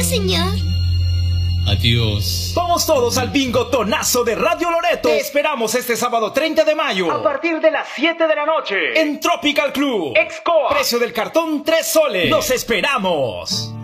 señor. Adiós. Vamos todos al bingo tonazo de Radio Loreto. Te esperamos este sábado 30 de mayo a partir de las 7 de la noche en Tropical Club. Excoa. Precio del cartón 3 soles. ¡Los esperamos!